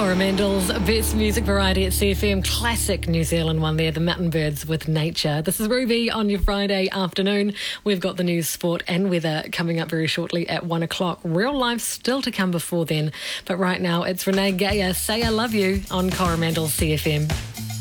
Coromandel's Best Music Variety at CFM. Classic New Zealand one there, the Mountain Birds with Nature. This is Ruby on your Friday afternoon. We've got the news, sport and weather coming up very shortly at 1 o'clock. Real life still to come before then. But right now, it's Renee Gaia, Say I Love You on Coromandel's CFM.